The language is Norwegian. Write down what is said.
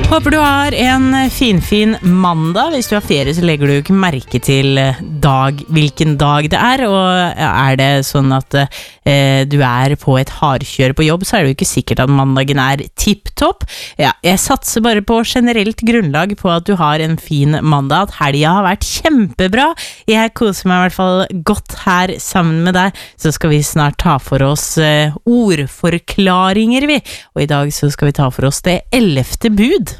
Håper du har en fin mandag. Hvis du har ferie så legger du ikke merke til hvilken dag det er. Og er det sånn at du er på et hardkjør på jobb, så er det jo ikke sikkert at mandagen er tipptopp. Ja, jeg satser bare på generelt grunnlag på at du har en fin mandag, at helgen har vært kjempebra. Jeg koser meg i hvert fall godt her sammen med deg. Så skal vi snart ta for oss ordforklaringer, vi. Og i dag så skal vi ta for oss det 11. bud.